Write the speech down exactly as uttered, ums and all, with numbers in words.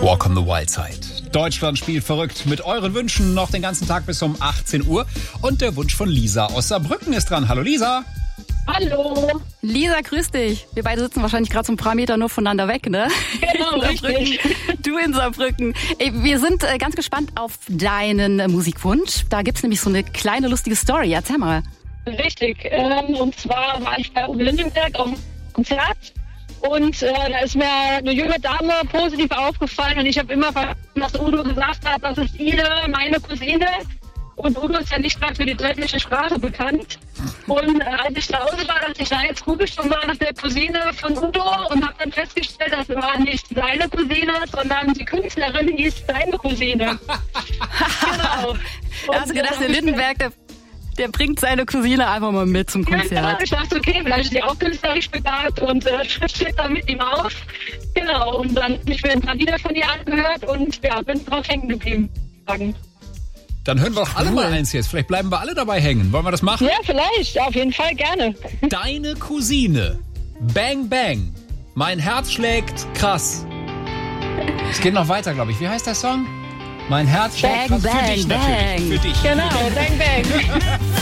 Walk on the Wild Side. Deutschland spielt verrückt mit euren Wünschen noch den ganzen Tag bis um achtzehn Uhr. Und der Wunsch von Lisa aus Saarbrücken ist dran. Hallo Lisa. Hallo. Lisa, grüß dich. Wir beide sitzen wahrscheinlich gerade so ein paar Meter nur voneinander weg, ne? Genau, richtig. Du in Saarbrücken. Ey, wir sind äh, ganz gespannt auf deinen äh, Musikwunsch. Da gibt's nämlich so eine kleine lustige Story. Erzähl mal. Richtig. Ähm, und zwar war ich bei Uwe Lindenberg auf dem Konzert. Und äh, da ist mir eine junge Dame positiv aufgefallen. Und ich habe immer verstanden, dass Udo gesagt hat, das ist ihre, meine Cousine. Und Udo ist ja nicht gerade für die deutsche Sprache bekannt. Und äh, als ich zu Hause war, dachte ich, na, jetzt gucke ich schon mal nach der Cousine von Udo und habe dann festgestellt, das war nicht seine Cousine, sondern die Künstlerin hieß seine Cousine. Genau. Da hast du gedacht, der Lindenberg, der, der bringt seine Cousine einfach mal mit zum Konzert. Ja, genau. Ich dachte, okay, vielleicht ist die auch künstlerisch begabt und äh, steht da mit ihm auf. Genau, und dann habe ich mir ein paar Lieder von ihr angehört und ja, bin drauf hängen geblieben. Dann hören wir doch alle mal eins jetzt. Vielleicht bleiben wir alle dabei hängen. Wollen wir das machen? Ja, vielleicht. Auf jeden Fall gerne. Deine Cousine. Bang, bang. Mein Herz schlägt krass. Es geht noch weiter, glaube ich. Wie heißt der Song? Mein Herz schlägt Bang, krass. Für bang, dich bang. natürlich. Für dich. Genau, bang, bang.